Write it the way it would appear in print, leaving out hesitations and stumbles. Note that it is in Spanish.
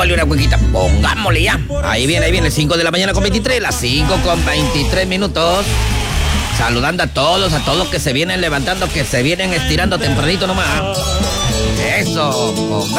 una cuequita, pongámosle ya. Ahí viene, 5 de la mañana con 23, las 5 con 23 minutos. Saludando a todos que se vienen levantando, que se vienen estirando tempranito nomás. Eso,